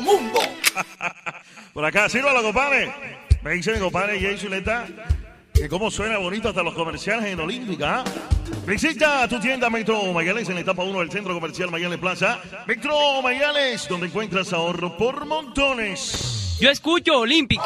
mundo. Por acá, sírvalo, compadre. Me dice mi compadre Jay Zuleta que cómo suena bonito hasta los comerciales en Olímpica. Visita tu tienda Metro Mayales en la etapa 1 del Centro Comercial Mayales Plaza. Metro Mayales, donde encuentras ahorro por montones. Yo escucho Olímpica.